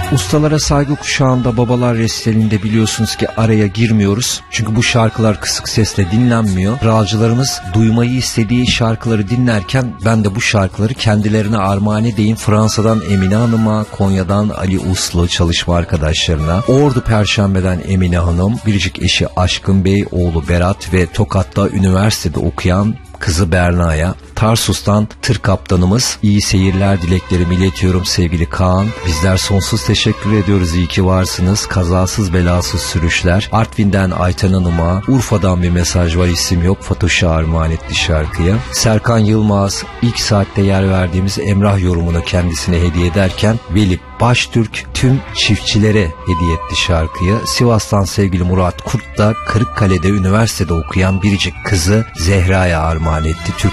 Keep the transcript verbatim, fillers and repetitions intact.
Ustalara saygı kuşağında babalar resitalinde biliyorsunuz ki araya girmiyoruz. Çünkü bu şarkılar kısık sesle dinlenmiyor. Kralcılarımız duymayı istediği şarkıları dinlerken ben de bu şarkıları kendilerine armağan edeyim. Fransa'dan Emine Hanım'a, Konya'dan Ali Uslu çalışma arkadaşlarına, Ordu Perşembe'den Emine Hanım, biricik eşi Aşkın Bey, oğlu Berat ve Tokat'ta üniversitede okuyan kızı Berna'ya, Tarsus'tan tır kaptanımız iyi seyirler dileklerimi iletiyorum sevgili Kaan. Bizler sonsuz teşekkür ediyoruz, iyi ki varsınız. Kazasız belasız sürüşler. Artvin'den Ayten Hanım'a, Urfa'dan bir mesaj var, isim yok, Fatoş'a armağan etti şarkıya. Serkan Yılmaz ilk saatte yer verdiğimiz Emrah yorumunu kendisine hediye ederken Veli Baştürk tüm çiftçilere hediye etti şarkıyı. Sivas'tan sevgili Murat Kurt da Kırıkkale'de üniversitede okuyan biricik kızı Zehra'ya armağan etti. Türk